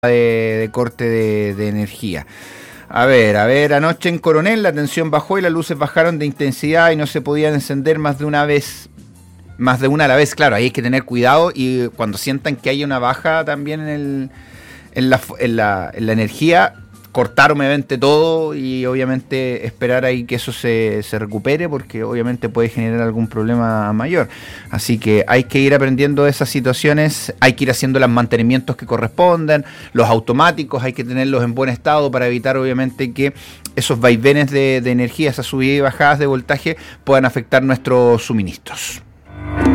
de corte de energía. A ver, anoche en Coronel la tensión bajó y las luces bajaron de intensidad y no se podían encender más de una a la vez. Claro, ahí hay que tener cuidado y cuando sientan que hay una baja también en la energía, cortar obviamente todo y obviamente esperar ahí que eso se recupere, porque obviamente puede generar algún problema mayor. Así que hay que ir aprendiendo de esas situaciones, hay que ir haciendo los mantenimientos que correspondan, los automáticos hay que tenerlos en buen estado para evitar obviamente que esos vaivenes de energía, esas subidas y bajadas de voltaje puedan afectar nuestros suministros.